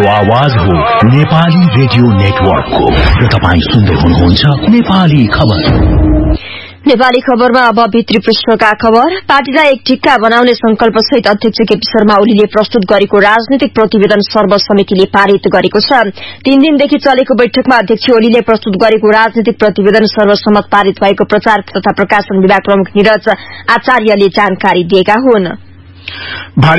आवाज हो नेपाली रेडियो नेटवर्कको र तपाईं सुन्दै हुनुहुन्छ नेपाली खबर। नेपाली खबरमा अब भित्री पृष्ठका खबर। पार्टीलाई एक टिक्का बनाउने संकल्प सहित अध्यक्ष केपी शर्मा ओलीले प्रस्तुत गरेको राजनीतिक प्रतिवेदन सर्वसमितिले पारित गरेको छ। 3 दिनदेखि चलेको बैठकमा अध्यक्ष ओलीले प्रस्तुत गरेको राजनीतिक प्रतिवेदन सर्वसम्मत पारित भएको प्रचार तथा प्रकाशन विभाग प्रमुख नीरज आचार्यले जानकारी दिएका हुन्। भारी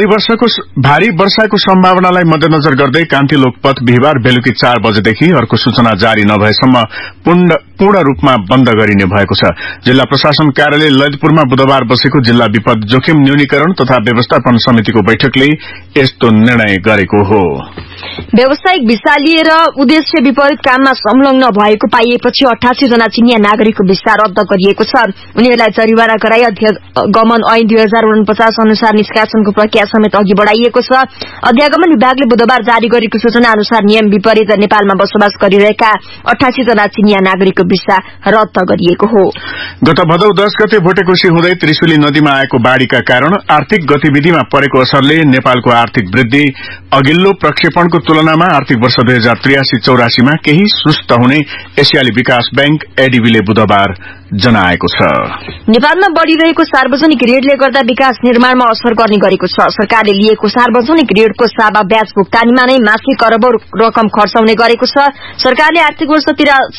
वर्षाको सम्भावनालाई मध्यनजर गर्दै कान्ति लोकपथ बिहिबार बेलुकी 4 बजेदेखि अर्को सूचना जारी नभएसम्म पूर्ण रूपमा बन्द गरिने भएको छ। जिल्ला प्रशासन कार्यालय ललितपुरमा बुधबार बसेको जिल्ला विपद जोखिम न्यूनीकरण तथा व्यवस्थापन समितिको बैठकले यस्तो निर्णय गरेको हो। व्यावसायिक भिसा लिएर उद्देश्य विपरीत काममा संलग्न भएको पाइएपछि 88 जना चिनिया नागरिकको भिसा रद्द गरिएको छ। उनीहरूलाई जरिवाना गराई अध्यागमन ऐन 2049 अनुसार निष्कासनको प्रक्रिया समेत अघि बढ़ाइएको छ। अध्यागमन विभागले बुधबार जारी गरेको सूचना अनुसार नियम विपरीत नेपालमा बसोबास गरिरहेका 88 जना चिनिया नागरिकको भिसा रद्द गरिएको हो। गत भदौ 10 गते भोटेकोशी हुँदै त्रिशुली नदीमा आएको बाढ़ीका कारण आर्थिक गतिविधिमा परेको असरले नेपालको आर्थिक वृद्धि अघिल्लो प्रक्षेपणको तुलनामा आर्थिक वर्ष 2083-84 मा केही सुस्त हुने एसियाली विकास बैंक एडीबीले बुधबार जनाएको छ। नेपालमा बढ़िरहेको सार्वजनिक ऋणले गर्दा विकास निर्माणमा असर गर्ने गरेको छ। सरकारले लिएको सार्वजनिक ऋणको सावा ब्याज भुक्तानीमा नै मासिक अरबौं रकम खर्चाउने गरेको छ। सरकारले आर्थिक वर्ष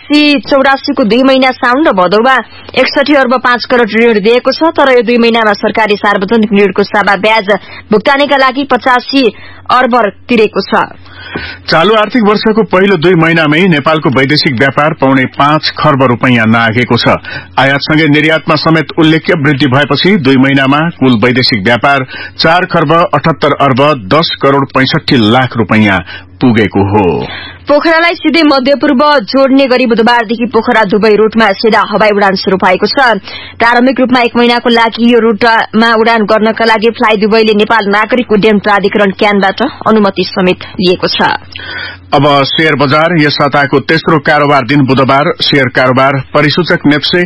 83-84 को 2 महिना साउन र भदौमा 61 अर्ब 5 करोड़ ऋण दिएको छ। तर यो 2 महिनामा सरकारले सार्वजनिक ऋणको सावा ब्याज भुक्तानीका लागि 85 अर्ब तिरेको छ। चालू आर्थिक वर्षको पहिलो 2 महिनामै नेपालको वैदेशिक व्यापार पौने 5 खर्ब रूपैयाँ नाघेको छ। आयातसँगै निर्यातमा समेत उल्लेख्य वृद्धि भएपछि 2 महिनामा कुल वैदेशिक व्यापार 4 खर्ब 78 अर्ब 10 करोड़ 65 लाख रूपैयाँ पुगेको हो। पोखरालाई सिधै मध्यपूर्व जोड्ने गरी बुधबारदेखि पोखरा दुबई रूटमा सीधा हवाई उडान शुरू भएको छ। प्रारम्भिक रूपमा 1 महिनाको लागि यो रूटमा उडान गर्नका लागि फ्लाई दुबईले नेपाल नागरिक उड्डयन प्राधिकरण क्यानबाट अनुमति समेत लिएको छ। अब शेयर बजार। यस साताको तेस्रो कारोबार दिन बुधबार शेयर कारोबार परिसूचक नेप्से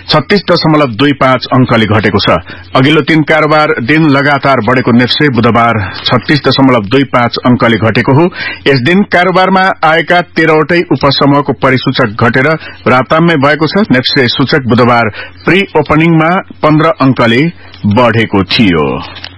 36.25 अंकले घटेको छ। अघिल्लो 3 कारोबार दिन लगातार बढ़ेको नेप्से बुधबार 36.25 अंकले घटेको हो। यस दिन कारोबारमा आएका 13वटै उपसमूहको परिसूचक घटेर राताममै भएको छ। नेप्से सूचक बुधबार प्री ओपनिङमा 15 अंकले बढ़ेको थियो।